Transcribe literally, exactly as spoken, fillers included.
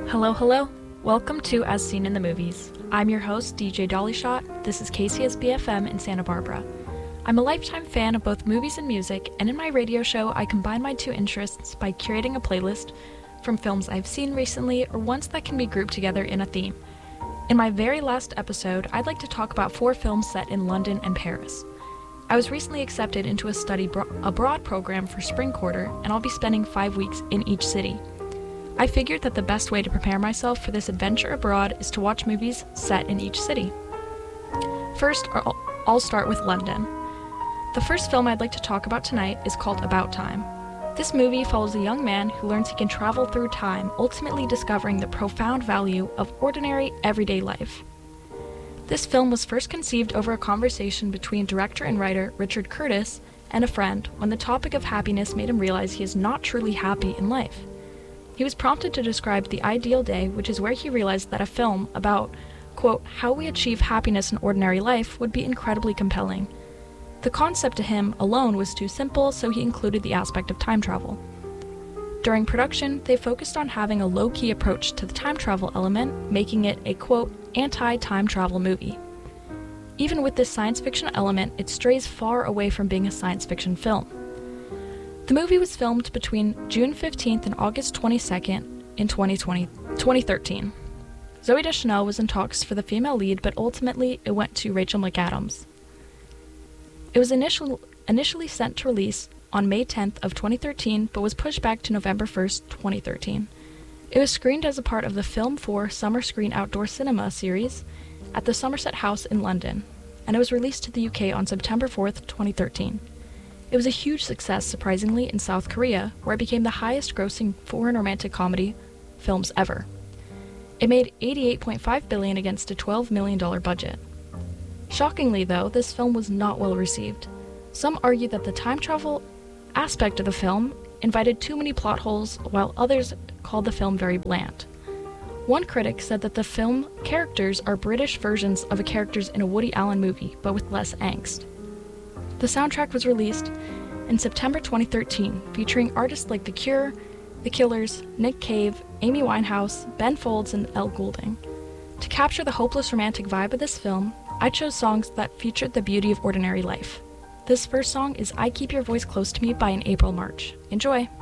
Hello, hello. Welcome to As Seen in the Movies. I'm your host, D J Dollyshot. This is K C S B F M in Santa Barbara. I'm a lifetime fan of both movies and music, and in my radio show, I combine my two interests by curating a playlist from films I've seen recently or ones that can be grouped together in a theme. In my very last episode, I'd like to talk about four films set in London and Paris. I was recently accepted into a study bro- abroad program for spring quarter, and I'll be spending five weeks in each city. I figured that the best way to prepare myself for this adventure abroad is to watch movies set in each city. First, I'll I'll start with London. The first film I'd like to talk about tonight is called About Time. This movie follows a young man who learns he can travel through time, ultimately discovering the profound value of ordinary, everyday life. This film was first conceived over a conversation between director and writer Richard Curtis and a friend when the topic of happiness made him realize he is not truly happy in life. He was prompted to describe the ideal day, which is where he realized that a film about, quote, how we achieve happiness in ordinary life would be incredibly compelling. The concept to him alone was too simple, so he included the aspect of time travel. During production, they focused on having a low-key approach to the time travel element, making it a, quote, anti-time travel movie. Even with this science fiction element, it strays far away from being a science fiction film. The movie was filmed between June fifteenth and August twenty-second in twenty twenty, twenty thirteen. Zooey Deschanel was in talks for the female lead, but ultimately it went to Rachel McAdams. It was initial, initially set to release on May tenth of twenty thirteen, but was pushed back to November first, twenty thirteen. It was screened as a part of the Film four Summer Screen Outdoor Cinema series at the Somerset House in London, and it was released to the U K on September fourth, twenty thirteen. It was a huge success, surprisingly, in South Korea, where it became the highest-grossing foreign romantic comedy films ever. It made eighty-eight point five billion dollars against a twelve million dollars budget. Shockingly, though, this film was not well received. Some argued that the time travel aspect of the film invited too many plot holes, while others called the film very bland. One critic said that the film characters are British versions of the characters in a Woody Allen movie, but with less angst. The soundtrack was released in September twenty thirteen, featuring artists like The Cure, The Killers, Nick Cave, Amy Winehouse, Ben Folds, and Elle Goulding. To capture the hopeless romantic vibe of this film, I chose songs that featured the beauty of ordinary life. This first song is I Keep Your Voice Close to Me by An April March. Enjoy!